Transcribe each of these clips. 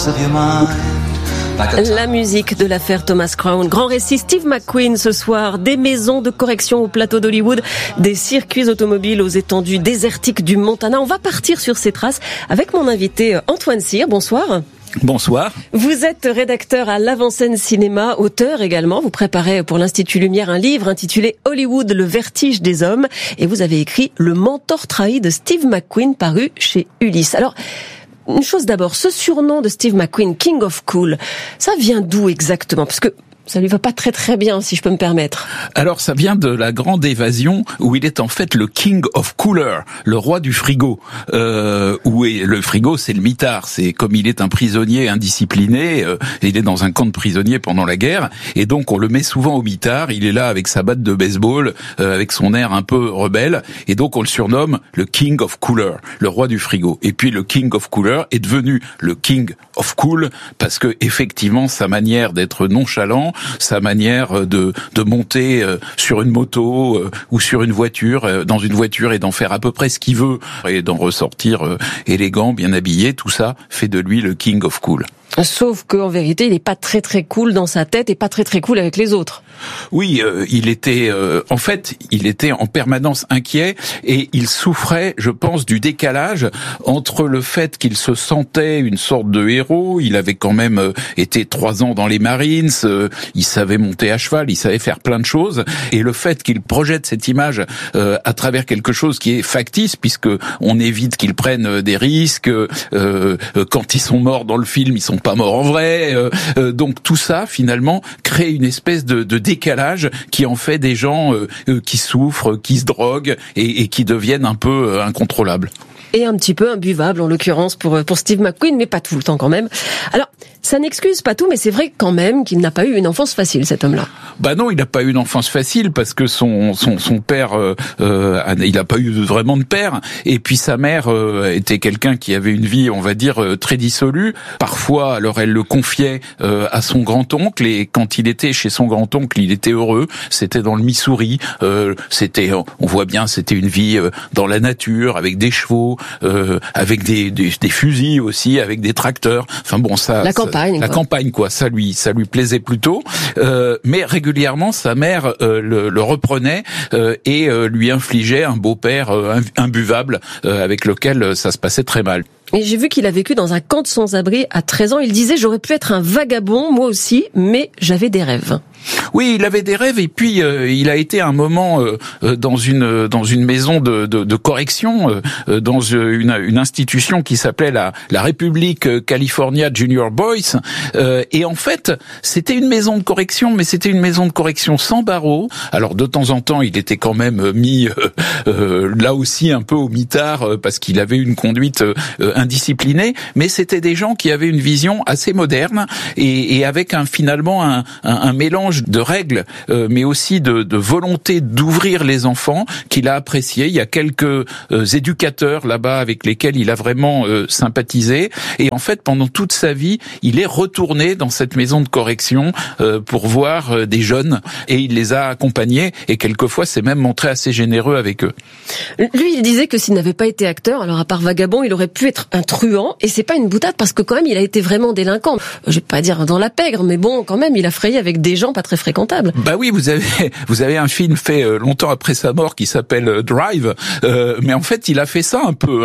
La musique de l'affaire Thomas Crown. Grand récit Steve McQueen ce soir. Des maisons de correction au plateau d'Hollywood, des circuits automobiles aux étendues désertiques du Montana. On va partir sur ces traces avec mon invité Antoine Cyr. Bonsoir. Bonsoir. Vous êtes rédacteur à l'Avant-Scène Cinéma, auteur également. Vous préparez pour l'Institut Lumière un livre intitulé Hollywood, le vertige des hommes. Et vous avez écrit Le mentor trahi de Steve McQueen, paru chez Ulysse. Alors, une chose d'abord, ce surnom de Steve McQueen, King of Cool, ça vient d'où exactement? Parce que ça lui va pas très très bien, si je peux me permettre. Alors, ça vient de La Grande Évasion, où il est en fait le King of Cooler, le roi du frigo. Où le frigo, c'est le mitard. C'est comme il est un prisonnier indiscipliné, il est dans un camp de prisonniers pendant la guerre, et donc on le met souvent au mitard. Il est là avec sa batte de baseball, avec son air un peu rebelle, et donc on le surnomme le King of Cooler, le roi du frigo. Et puis le King of Cooler est devenu le King of Cool, parce que effectivement, sa manière d'être nonchalant, sa manière de monter sur une moto ou sur une voiture, dans une voiture, et d'en faire à peu près ce qu'il veut et d'en ressortir élégant, bien habillé, tout ça fait de lui le King of Cool. Sauf qu'en vérité, il n'est pas très très cool dans sa tête et pas très très cool avec les autres. Oui, il était en permanence inquiet, et il souffrait, je pense, du décalage entre le fait qu'il se sentait une sorte de héros. Il avait quand même été 3 ans dans les Marines, il savait monter à cheval, il savait faire plein de choses, et le fait qu'il projette cette image à travers quelque chose qui est factice, puisque on évite qu'ils prennent des risques. Quand ils sont morts dans le film, ils sont pas morts en vrai. Donc tout ça, finalement, crée une espèce de décalage qui en fait des gens qui souffrent, qui se droguent et qui deviennent un peu incontrôlables. Et un petit peu imbuvable, en l'occurrence, pour Steve McQueen, mais pas tout le temps quand même. Alors, ça n'excuse pas tout, mais c'est vrai quand même qu'il n'a pas eu une enfance facile, cet homme-là. Bah non, il n'a pas eu une enfance facile, parce que son père, il n'a pas eu vraiment de père, et puis sa mère était quelqu'un qui avait une vie, on va dire, très dissolue. Parfois, alors elle le confiait à son grand-oncle, et quand il était chez son grand-oncle, il était heureux. C'était dans le Missouri. On voit bien, c'était une vie dans la nature, avec des chevaux, avec des fusils aussi, avec des tracteurs. Enfin bon, ça. La campagne, quoi. Ça lui plaisait plutôt. Mais régulièrement, sa mère le reprenait et lui infligeait un beau-père imbuvable avec lequel ça se passait très mal. Et j'ai vu qu'il a vécu dans un camp de sans-abri à 13 ans. Il disait, j'aurais pu être un vagabond, moi aussi, mais j'avais des rêves. Oui, il avait des rêves, et puis il a été un moment dans une maison de correction, dans une institution qui s'appelait la République California Junior Boys, et en fait c'était une maison de correction, mais c'était une maison de correction sans barreaux. Alors de temps en temps il était quand même mis là aussi un peu au mitard, parce qu'il avait une conduite indisciplinée, mais c'était des gens qui avaient une vision assez moderne, et avec finalement un mélange de règles, mais aussi de volonté d'ouvrir les enfants, qu'il a apprécié. Il y a quelques éducateurs là-bas avec lesquels il a vraiment sympathisé, et en fait pendant toute sa vie il est retourné dans cette maison de correction pour voir des jeunes, et il les a accompagnés, et quelquefois s'est même montré assez généreux avec eux. Lui, il disait que s'il n'avait pas été acteur, alors à part vagabond, il aurait pu être un truand, et c'est pas une boutade, parce que quand même il a été vraiment délinquant. Je vais pas dire dans la pègre, mais bon, quand même il a frayé avec des gens pas très fréquentable. Bah oui, vous avez un film fait longtemps après sa mort qui s'appelle Drive, mais en fait il a fait ça un peu.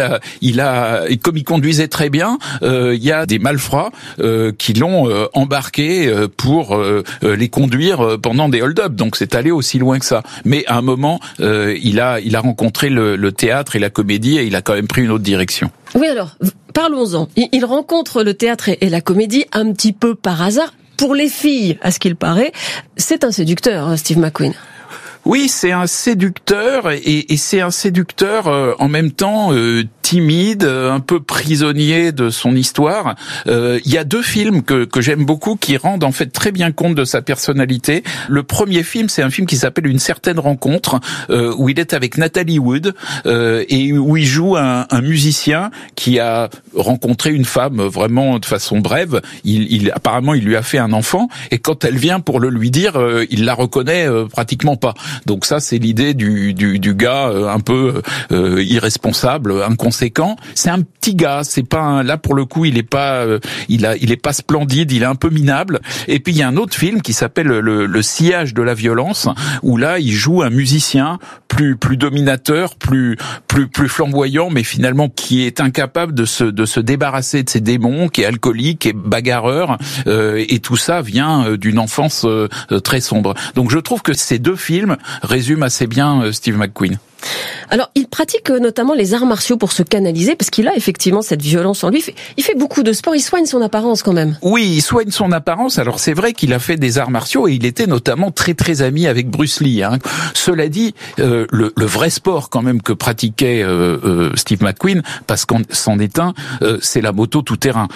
Comme il conduisait très bien, il y a des malfrats qui l'ont embarqué pour les conduire pendant des hold-up. Donc c'est allé aussi loin que ça. Mais à un moment, il a rencontré le théâtre et la comédie, et il a quand même pris une autre direction. Oui, alors parlons-en. Il rencontre le théâtre et la comédie un petit peu par hasard. Pour les filles, à ce qu'il paraît, c'est un séducteur, Steve McQueen. Oui, c'est un séducteur, et c'est un séducteur en même temps timide, un peu prisonnier de son histoire. Il y a 2 films que j'aime beaucoup, qui rendent en fait très bien compte de sa personnalité. Le premier film, c'est un film qui s'appelle Une certaine rencontre, où il est avec Natalie Wood, et où il joue un musicien qui a rencontré une femme vraiment de façon brève. Apparemment, il lui a fait un enfant, et quand elle vient pour le lui dire, il la reconnaît pratiquement pas. Donc ça, c'est l'idée du gars un peu irresponsable, inconscient, conséquent. C'est un petit gars, c'est pas là pour le coup, il est pas splendide, il est un peu minable. Et puis il y a un autre film qui s'appelle le sillage de la violence, où là il joue un musicien plus dominateur, plus flamboyant, mais finalement qui est incapable de se débarrasser de ses démons, qui est alcoolique, qui est bagarreur, et tout ça vient d'une enfance très sombre. Donc je trouve que ces deux films résument assez bien Steve McQueen. Alors, il pratique notamment les arts martiaux pour se canaliser, parce qu'il a effectivement cette violence en lui. Il fait beaucoup de sport, il soigne son apparence quand même. Oui, il soigne son apparence. Alors c'est vrai qu'il a fait des arts martiaux et il était notamment très très ami avec Bruce Lee. Cela dit, le vrai sport quand même que pratiquait Steve McQueen, parce qu'on s'en est un, c'est la moto tout-terrain.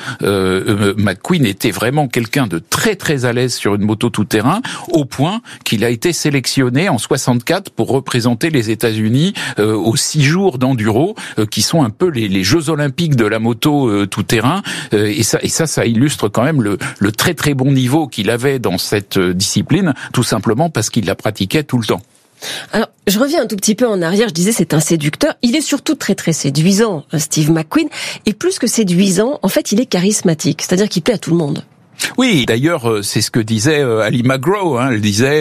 McQueen était vraiment quelqu'un de très très à l'aise sur une moto tout-terrain, au point qu'il a été sélectionné en 64 pour représenter les États-Unis aux 6 jours d'enduro, qui sont un peu les Jeux Olympiques de la moto tout-terrain. Et ça illustre quand même le très très bon niveau qu'il avait dans cette discipline, tout simplement parce qu'il la pratiquait tout le temps. Alors, je reviens un tout petit peu en arrière, je disais c'est un séducteur. Il est surtout très très séduisant, Steve McQueen. Et plus que séduisant, en fait, il est charismatique. C'est-à-dire qu'il plaît à tout le monde. Oui, d'ailleurs, c'est ce que disait Ali McGraw. Elle disait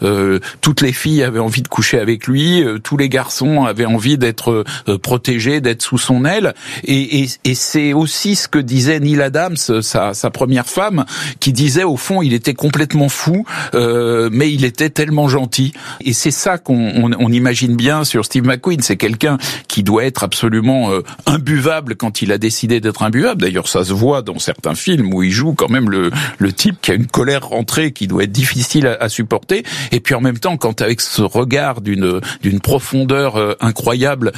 toutes les filles avaient envie de coucher avec lui, tous les garçons avaient envie d'être protégés, d'être sous son aile. Et c'est aussi ce que disait Neil Adams, sa première femme, qui disait au fond il était complètement fou, mais il était tellement gentil. Et c'est ça qu'on imagine bien sur Steve McQueen. C'est quelqu'un qui doit être absolument imbuvable quand il a décidé d'être imbuvable. D'ailleurs, ça se voit dans certains films où il joue quand même le type qui a une colère rentrée qui doit être difficile à supporter, et puis en même temps, quand avec ce regard d'une profondeur incroyable,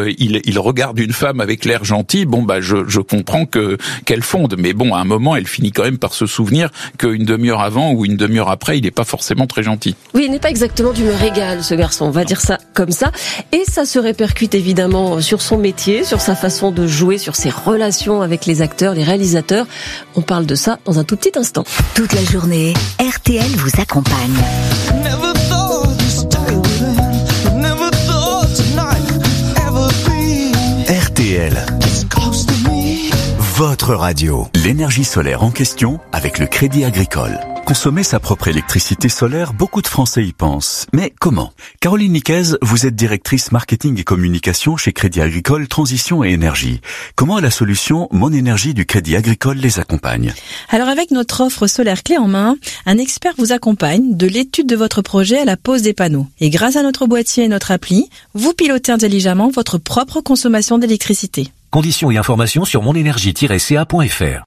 il regarde une femme avec l'air gentil, je comprends qu'elle fonde, mais bon, à un moment, elle finit quand même par se souvenir qu'une demi-heure avant ou une demi-heure après, il n'est pas forcément très gentil. Oui, il n'est pas exactement d'humeur égale, ce garçon, on va dire ça comme ça, et ça se répercute évidemment sur son métier, sur sa façon de jouer, sur ses relations avec les acteurs, les réalisateurs. On parle de ça dans un tout petit instant. Toute la journée, RTL vous accompagne. RTL, votre radio. L'énergie solaire en question avec le Crédit Agricole. Consommer sa propre électricité solaire, beaucoup de Français y pensent. Mais comment ? Caroline Niquez, vous êtes directrice marketing et communication chez Crédit Agricole Transition et Énergie. Comment la solution Mon Énergie du Crédit Agricole les accompagne ? Alors avec notre offre solaire clé en main, un expert vous accompagne de l'étude de votre projet à la pose des panneaux. Et grâce à notre boîtier et notre appli, vous pilotez intelligemment votre propre consommation d'électricité. Conditions et informations sur monenergie-ca.fr.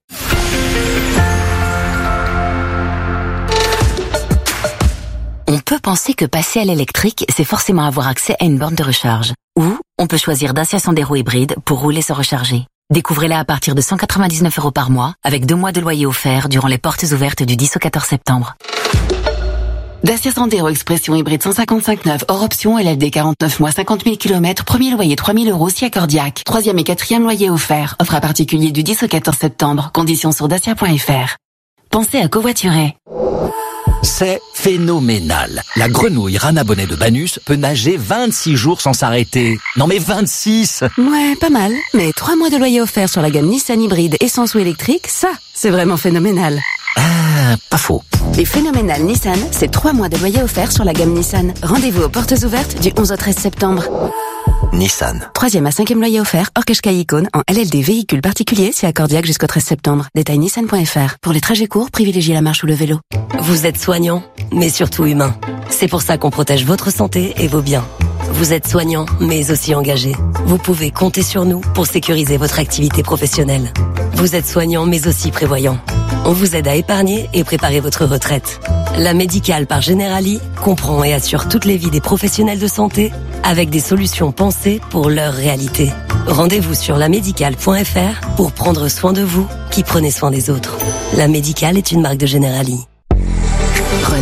On peut penser que passer à l'électrique, c'est forcément avoir accès à une borne de recharge. Ou on peut choisir Dacia Sandero hybride pour rouler sans recharger. Découvrez-la à partir de 199 € par mois, avec 2 mois de loyer offert durant les portes ouvertes du 10 au 14 septembre. Dacia Sandero Expression hybride 155/9 hors option, LLD 49 mois 50 000 km, premier loyer 3 000 € si accordiaque. 3e et 4e loyer offert. Offre à particulier du 10 au 14 septembre. Conditions sur dacia.fr. Pensez à covoiturer. C'est phénoménal. La grenouille Rana Bonnet de Banus peut nager 26 jours sans s'arrêter. Non mais 26 ! Ouais, pas mal. Mais 3 mois de loyer offert sur la gamme Nissan hybride essence ou électrique, ça, c'est vraiment phénoménal. Ah, pas faux. Les phénoménales Nissan, c'est 3 mois de loyer offert sur la gamme Nissan. Rendez-vous aux portes ouvertes du 11 au 13 septembre. Nissan. 3e à 5e loyer offert, hors Qashqai Icône, en LLD véhicule particulier, si accordiaque jusqu'au 13 septembre. Détail nissan.fr. Pour les trajets courts, privilégiez la marche ou le vélo. Vous êtes soignant, mais surtout humain. C'est pour ça qu'on protège votre santé et vos biens. Vous êtes soignant, mais aussi engagé. Vous pouvez compter sur nous pour sécuriser votre activité professionnelle. Vous êtes soignant, mais aussi prévoyant. On vous aide à épargner et préparer votre retraite. La Médicale par Generali comprend et assure toutes les vies des professionnels de santé avec des solutions pensées pour leur réalité. Rendez-vous sur lamédicale.fr pour prendre soin de vous qui prenez soin des autres. La Médicale est une marque de Generali. Renault.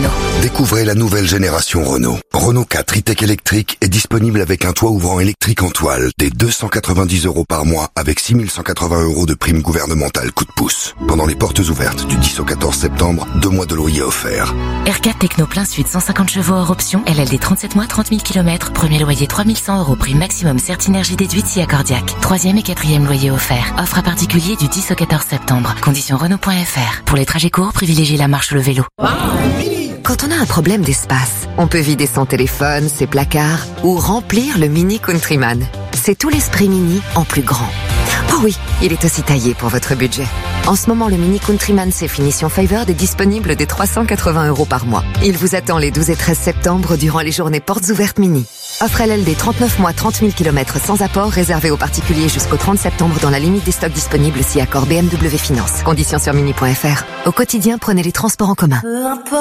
Découvrez la nouvelle génération Renault. Renault 4 e-Tech électrique est disponible avec un toit ouvrant électrique en toile dès 290 € par mois avec 6 180 € de prime gouvernementale coup de pouce. Pendant les portes ouvertes du 10 au 14 septembre, 2 mois de loyer offerts. R4 Techno plein suite 150 chevaux hors option, LLD 37 mois, 30 000 km, premier loyer 3 100 €, prime maximum Certinergie déduite si accordiaque. 3e et 4e loyer offert. Offre à particulier du 10 au 14 septembre. Conditions Renault.fr. Pour les trajets courts, privilégiez la marche ou le vélo. Quand on a un problème d'espace, on peut vider son téléphone, ses placards ou remplir le Mini Countryman. C'est tout l'esprit Mini en plus grand. Oh oui, il est aussi taillé pour votre budget. En ce moment, le Mini Countryman C finition Favored est disponible dès 380 € par mois. Il vous attend les 12 et 13 septembre durant les journées portes ouvertes Mini. Offre LLD 39 mois, 30 000 km sans apport, réservé aux particuliers jusqu'au 30 septembre dans la limite des stocks disponibles si accord BMW Finance. Conditions sur mini.fr. Au quotidien, prenez les transports en commun.